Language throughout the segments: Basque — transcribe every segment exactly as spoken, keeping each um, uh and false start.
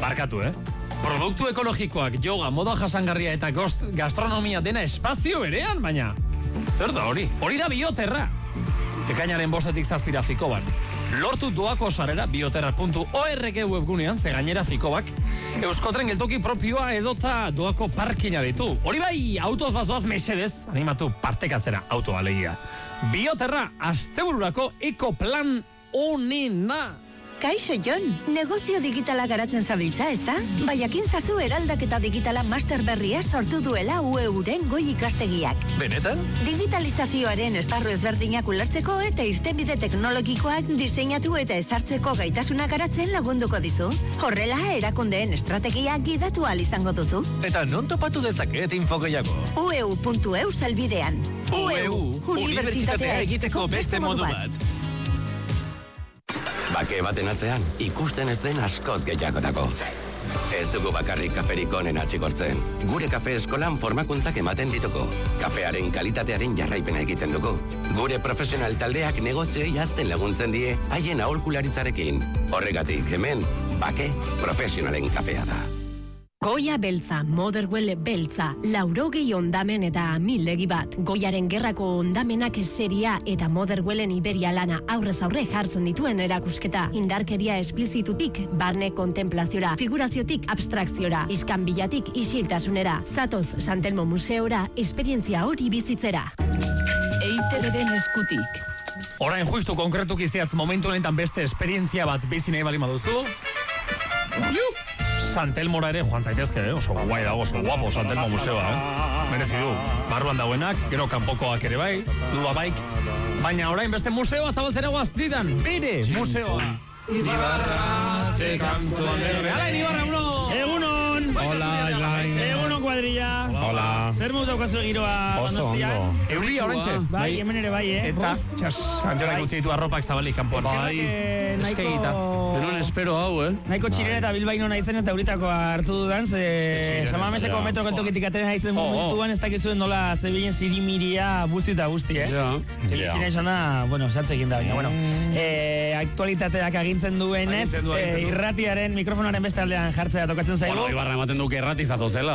barkatu, eh? Produktu ekologikoak, yoga, moda jasangarria eta gost, gastronomia dena espazio berean, baina zer da hori? Hori da Bioterra. Ekainaren bostetik zazpira Fikoban. Lortu doako sarera bioterra puntu org webgunean, ze gainera Fikobak Euskotren geltoki propioa edota doako parkina ditu. Hori bai, autoz bazoaz mesedez, animatu partekatzera autoa alegia. Bioterra, astebururako ekoplan onena. Kaixo, Jon, negozio digitala garatzen zabiltza, ezta? Baiakin zazu eraldaketa digitala master berria sortu duela U E Uren goi ikastegiak. Benetan? Digitalizazioaren esparru ezberdinak ulertzeko eta irtenbide teknologikoak diseinatu eta ezartzeko gaitasuna garatzen lagunduko dizu. Horrela, erakundeen estrategia gidatu ahal izango duzu. Eta non topatu dezaket info gehiago? U E U puntu E U salbidean. U E U, unibertsitatea egiteko beste modu bat. Bake baten atzean, ikusten ez den askoz gehiagotako. Ez dugu bakarrik kaferik onen atxikortzen. Gure kafe eskolan formakuntzak ematen dituko. Kafearen kalitatearen jarraipena egiten dugu. Gure profesional taldeak negozioi hazten laguntzen die, haien aholkularitzarekin. Horregatik, hemen, bake profesionalen kafea da. Goia beltza, Motherwell beltza, laurogei ondamen eta mildegi bat. Goiaren gerrako ondamenak seria eta Motherwellen Iberia lana aurrez aurre jartzen dituen erakusketa. Indarkeria esplizitutik, barne kontemplaziora, figuraziotik abstrakziora, iskanbilatik isiltasunera. Zatoz Santelmo Museora, esperientzia hori bizitzera. E I Te Beren eskutik. Orain justu konkretuki zehatz momentu honetan beste esperientzia bat bizi nahi bali maduzu. Iu! Santelmora ere joan zaitezke, eh? Oso guai dago, oso guapo Santelmo museoa, eh? Merezi du. Barruan dauenak, gero kanpokoak ere bai, duda baik. Baina orain beste museoa zabaltzera guaz didan, bere museoa. Ibarra, te canto alegre. Alain Ibarra, uno! Egunon! Hola, Alain. Egunon kuadrilla. Hola. Zer modu daukazu giroa Oso ondo. Euria orantxe. Bai, hemen ere bai, eh? Eta, txas, antxorak utzi ditu arropak zabalik kanpoan. Bai, eskegita. Denon espero hau, eh? Nahiko txirena eta bilbaino naizen eta euritako hartu dudan, ze Samameseko metro geltokitik ateren naizen momentuan ez dakizuen nola zebilen zirimiria busti eta busti, eh? Ja. Txina izan da, bueno, satzekin da, baina, bueno. Aktualitateak agintzen duenez, irratiaren mikrofonaren beste aldean jartzea tokatzen zaigu. Bueno, Ibarra ematen duke erratizatu zela.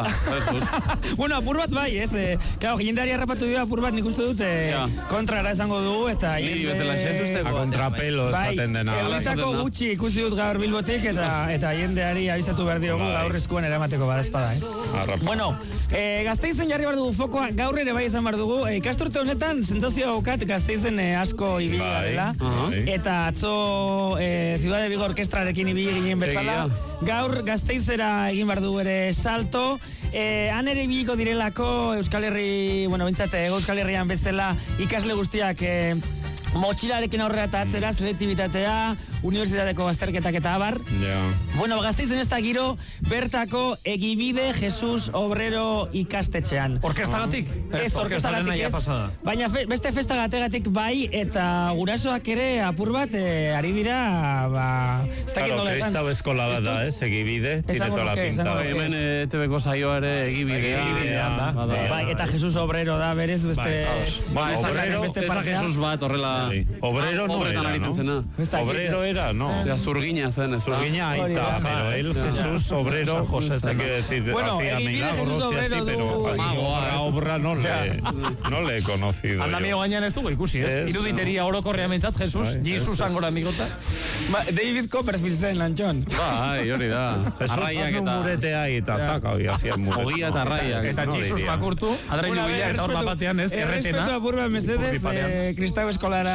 Bueno, apur bat bai, ez? Claro, jendeari harrapatu dira apur bat nik uste dut kontrara esango dugu eta... Niri bezala ez usteko. A kontrapelo esaten dena. Euritako gutxi ikusi dut gaur Bilbotik eta jendeari abizatu behar diogu gaur eskuan eramateko badazpada, eh? Bueno, Gasteizen jarri behar dugu fokoa, gaur ere bai izan behar dugu. Ikasturte honetan, sentzazio haukat Gasteizen asko ibili garela. Eta atzo Ciudad de Vigo orkestrarekin ibili ginen bezala. Gaur Gasteizera egin behar dugu ere salto. Han ere ibiliko direlako Euskal Herri, bueno, bintzat, Euskal Herrian bezala ikasle guztiak motxilarekin aurrera eta atzera, selektibitatea, unibertsitateko bazterketak eta abar. Yeah. Bueno, Gasteizen ez da giro bertako Egibide Jesus Obrero ikastetxean. Orkestagatik? Ez, orkestagatik ez. Baina fe, beste festagategatik bai, eta gurasoak ere apur bat eh, ari dira, ba... Claro, kristau eskola bat da, ez, Egibide, tireto la pinta. Hemen E T V-ko saioa ere Egibidean da. Bai, eta Jesus Obrero da, berez, beste... Ba, ez da Jesus bat, horrela... Obrero no era, ¿no? Obrero era, no. Zurguina zen, Zurguina aita, pero él, Jesús Obrero, hay que decir, hacía milagros y así, pero la obra no le, no le he conocido. Andamio gainan ez dugu ikusi, ez? Iruditeria orokorrea mentzat, Jesus, Jesus angora amigota. David Copperfield zen, lantxon. Bai, hori da. Arraiak eta... muretea eta taka, hori hacía muretea. Ogia eta arraiak. Eta Jesus makurtu, adrainu bila eta hor batean ez, erretena. Errespetu apurba mesedez, kristau eskolara.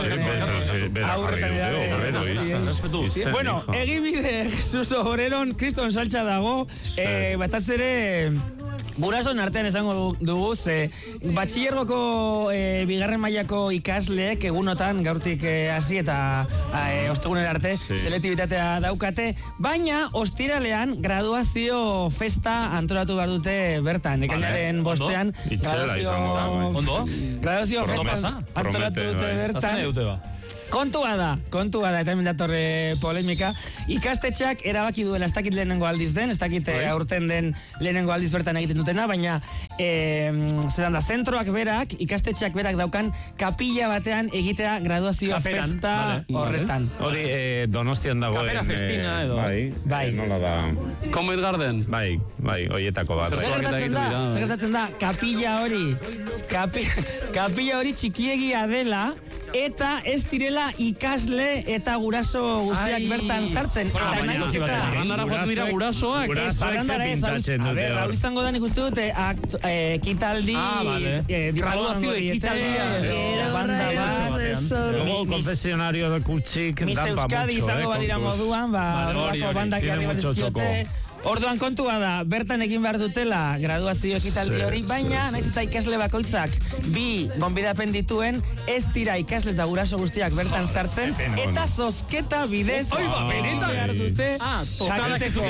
Bueno, Egibide Jesus Obreron kriston saltza dago, bataz ere gurasoen artean esango dugu, ze batxillergoko bigarren mailako ikasleek egunotan gaurtik hasi eta ostegunera arte selektibitatea daukate, baina ostiralean graduazio festa antolatu behar dute bertan, ekainaren bostean graduazio festa antolatu dute bertan. Kontua da, kontua da, eta hemen datorre polemika. Ikastetxeak erabaki duela, ez dakit lehenengo aldiz den, ez dakit aurten den lehenengo aldiz bertan egiten dutena, baina e, zelan da, zentroak berak, ikastetxeak berak daukan kapilla batean egitea graduazio Kaperan, festa vale, horretan. Hori e, Donostian dagoen. Kapera festina edo. Bai, bai. Nola da. Comet Garden. Bai, bai, hoietako bat. Zer gertatzen da, zer gertatzen da, kapilla hori, kapi, kapilla hori txikiegia dela, eta ez direla ikasle eta guraso guztiak bertan sartzen. Barandara joan dira gurasoak. Gurasoak ze pintatzen dute. A ber, hau izango da nik uste dute, ekitaldi, graduazio ekitaldia, banda bat, luego konfesionario kutsik, Miss Euskadi izango badira moduan, ba, horrelako bandak jarri bat ezkiote. Orduan kontua da, bertan egin behar dutela graduazio ekitaldi hori, baina nahiz eta ikasle bakoitzak bi gonbidapen dituen, ez dira ikasle eta guraso guztiak bertan sartzen, eta zozketa bidez behar dute jakiteko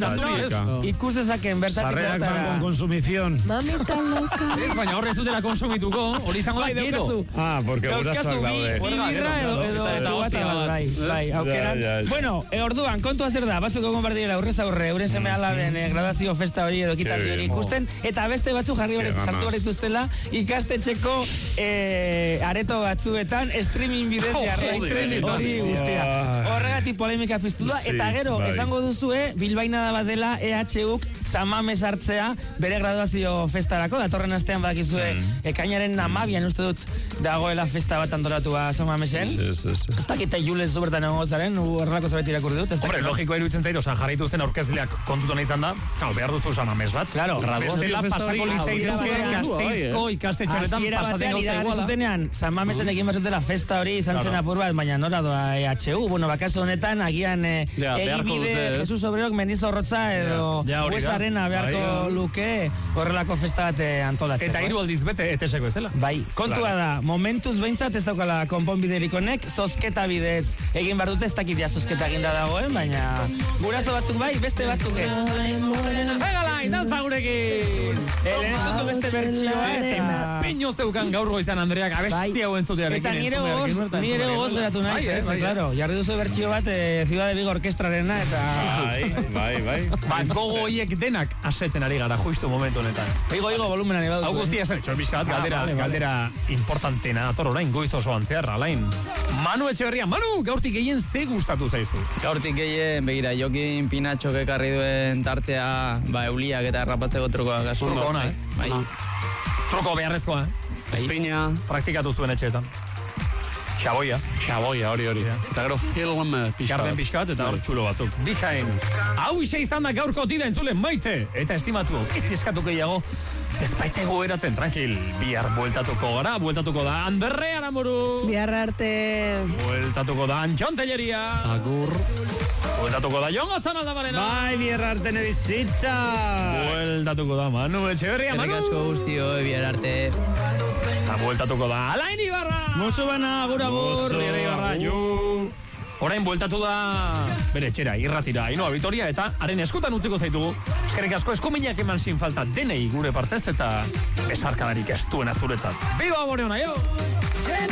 ikus dezaken bertatik bertara. Sarrerak van con consumición. Mamita loca. Baina horrez dutela konsumituko, hori izango da gero. Ah, porque gurasoak daude. Ibirra edo guata bai, bai, aukeran. Bueno, orduan, kontua zer da, batzuk egon behar direla aurrez aurre, euren seme alaben graduazio festa hori edo ekitaldi hori ikusten, eta beste batzu jarri horret sartu horretuztela ikastetxeko areto batzuetan streaming bidez jarri hori guztia. Horregatik polemika piztu da, eta gero, esango duzue, bilbaina da bat dela E H Uk Samames hartzea bere graduazio festarako, datorren astean badakizue ekainaren hamabian uste dut dagoela festa bat antolatua Samamesen. Ez dakita Jules zubertan egon gozaren, horrelako zabet irakurri dut. Hombre, logikoa iruditzen zaitu, osan jarraitu zen aurkezleak kontutan izan da, behar duzu Samames bat. Claro, bestela pasako litzaizuke Gasteizko ikastetxoretan pasaten gauza iguala. Zutenean, Samamesen egin bazutela festa hori izan zen apur bat, baina nora doa E H U. Bueno, bakaso honetan, agian egibide Jesus Obrerok Mendizorrotza edo Huesarena beharko luke horrelako festa bat antolatzeko. Eta hiru aldiz bete eteseko ez dela. Bai, kontua da, momentuz behintzat ez daukala konponbiderik honek, zozketa bidez egin behar dute, ez dakit ja zozketa eginda dagoen, baina guraso batzuk bai, beste batzuk ez. Egala, danza gurekin! Lehen entzuntu beste bertxioa eta... Peño zeukan gaur goizan Andreak abesti hau entzutearekin. Eta nire goz, nire goz geratu nahi, ez, claro. Jarri duzu bertxio bat Ciudad de Vigo orkestrarena eta... Bai, bai, bai. Ba, gogo hiek denak asetzen ari gara, justu momentu honetan. Igo, igo, volumenan iba duzu. Hau guztia esan, etxor bizkat, galdera, galdera importantena, ator orain, goiz osoan zehar, alain. Manu Etxeberria, Manu, gaurtik gehien ze gustatu zaizu? Gaurtik gehien, begira, Jokin Pinatxok ekarri duen tartea, ba, euliak eta errapatzeko trukoa gasko. Truko ona, eh? Bai. Truko beharrezkoa, eh? Espina. Praktikatu zuen etxeetan. Xaboia. Xaboia, hori hori. Eta gero film pixkat. Garden pixkat eta hor txulo batzuk. Bikain, hau isa izan da gaurko tida entzulen maite. Eta estimatu, ez eskatuko gehiago. Ez baitego eratzen, tranquil. Bihar bueltatuko gara, bueltatuko da Andre Aramuru. Bihar arte. Bueltatuko da Antxon Telleria. Agur. Bueltatuko da Jon Otzan Aldabarena. Bai, bihar arte nebizitza. Bueltatuko da Manu Etxeberria, Manu. Errik asko guztio, bihar arte. Eta bueltatuko da Alain Ibarra. Musu bana, agur agur. Alain Ibarra, ju. Orain bueltatu da bere etxera, irratira, Ainhoa Vitoria, eta haren eskutan utziko zaitugu. Eskerrik asko eskuminak eman sin falta denei gure partez eta besarkadarik ez duena zuretzat. Biba, bore hona, jo!